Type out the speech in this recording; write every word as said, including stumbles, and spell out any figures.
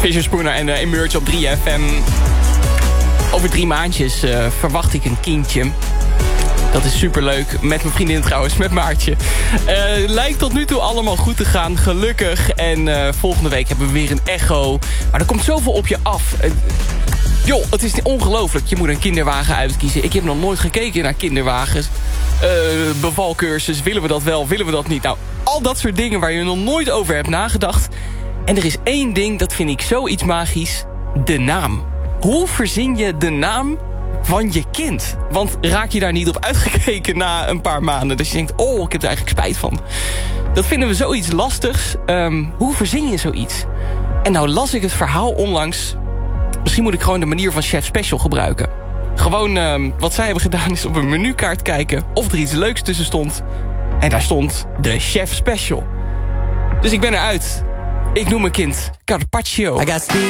Fisher Spooner en uh, Emerge op drie F M. Over drie maandjes uh, verwacht ik een kindje. Dat is superleuk. Met mijn vriendin trouwens, met Maartje. Uh, lijkt tot nu toe allemaal goed te gaan, gelukkig. En uh, volgende week hebben we weer een echo. Maar er komt zoveel op je af. Uh, joh, het is ongelooflijk. Je moet een kinderwagen uitkiezen. Ik heb nog nooit gekeken naar kinderwagens. Uh, bevalcursus, willen we dat wel, willen we dat niet? Nou, al dat soort dingen waar je nog nooit over hebt nagedacht. En er is één ding, dat vind ik zoiets magisch. De naam. Hoe verzin je de naam van je kind? Want raak je daar niet op uitgekeken na een paar maanden? Dus je denkt, oh, ik heb er eigenlijk spijt van. Dat vinden we zoiets lastigs. Um, hoe verzin je zoiets? En nou las ik het verhaal onlangs. Misschien moet ik gewoon de manier van Chef Special gebruiken. Gewoon, um, wat zij hebben gedaan is op een menukaart kijken of er iets leuks tussen stond. En daar stond de Chef Special. Dus ik ben eruit. Ik noem mijn kind Carpaccio.